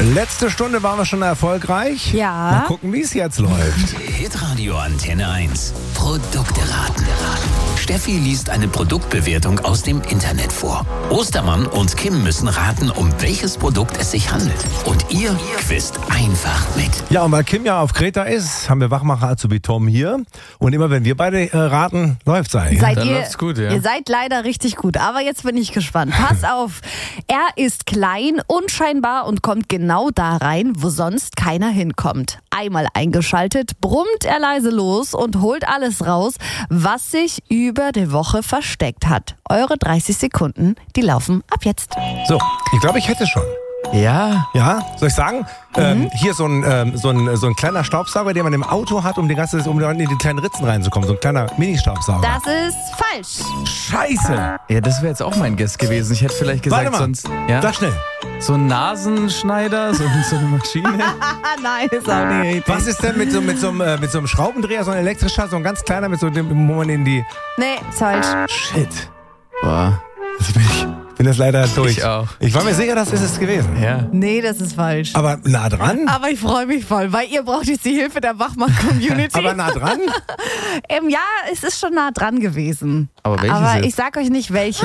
Letzte Stunde waren wir schon erfolgreich. Ja. Mal gucken, wie es jetzt läuft. Hitradio Antenne 1. Produkte raten. Steffi liest eine Produktbewertung aus dem Internet vor. Ostermann und Kim müssen raten, um welches Produkt es sich handelt. Und ihr quizt einfach mit. Ja, und weil Kim ja auf Kreta ist, haben wir Wachmacher Azubi Tom hier. Und immer wenn wir beide raten, läuft's eigentlich. Dann läuft's gut, ja. Ihr seid leider richtig gut, aber jetzt bin ich gespannt. Pass auf, er ist klein, unscheinbar und kommt genau da rein, wo sonst keiner hinkommt. Einmal eingeschaltet, brummt er leise los und holt alles raus, was sich über die Woche versteckt hat. Eure 30 Sekunden, die laufen ab jetzt. So, ich glaube, ich hätte schon. Ja. Ja, soll ich sagen? Hier so ein kleiner Staubsauger, den man im Auto hat, um in die kleinen Ritzen reinzukommen. So ein kleiner Mini-Staubsauger. Das ist falsch. Scheiße! Ja, das wäre jetzt auch mein Guess gewesen. Ich hätte vielleicht gesagt, Warte mal, sonst. Ja? sag schnell. So ein Nasenschneider, so eine Maschine. Nein, ist auch nicht richtig. Was ist denn mit so einem Schraubendreher, so ein elektrischer, so ein ganz kleiner, mit so dem, wo man in die... Nee, ist falsch. Shit. Boah. Das bin das leider durch. Ich auch. Ich war mir sicher, das ist es gewesen. Ja. Nee, das ist falsch. Aber nah dran? Aber ich freue mich voll, weil ihr braucht jetzt die Hilfe der Wachmann-Community. Aber nah dran? Ja, es ist schon nah dran gewesen. Aber welches Aber jetzt? ich sag euch nicht welches.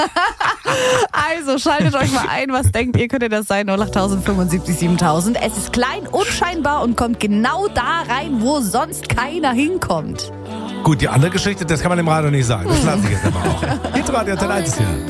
Also schaltet euch mal ein, was denkt ihr, könnte das sein? 08075 7000. Es ist klein, unscheinbar und kommt genau da rein, wo sonst keiner hinkommt. Gut, die andere Geschichte, das kann man im Radio nicht sagen. Das lasse ich jetzt aber auch. Hitradio Antenne 1 hier.